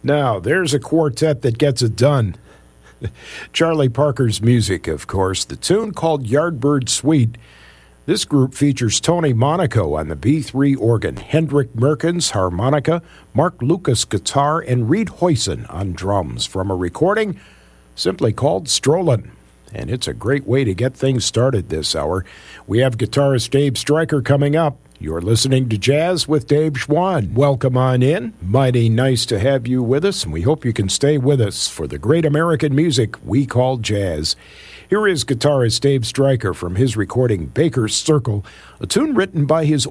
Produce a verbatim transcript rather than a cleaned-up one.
Now, there's a quartet that gets it done. Charlie Parker's music, of course, the tune called Yardbird Suite. This group features Tony Monaco on the B three organ, Hendrik Merkens harmonica, Mark Lucas guitar, and Reed Hoyson on drums from a recording simply called Strollin'. And it's a great way to get things started this hour. We have guitarist Dave Stryker coming up. You're listening to Jazz with Dave Schwann. Welcome on in. Mighty nice to have you with us, and we hope you can stay with us for the great American music we call jazz. Here is guitarist Dave Stryker from his recording Baker's Circle, a tune written by his